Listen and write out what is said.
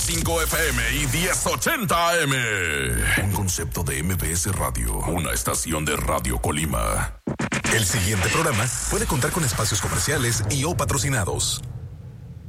945 FM y 1080 AM. Un concepto de MBS Radio, una estación de Radio Colima. El siguiente programa puede contar con espacios comerciales y o patrocinados.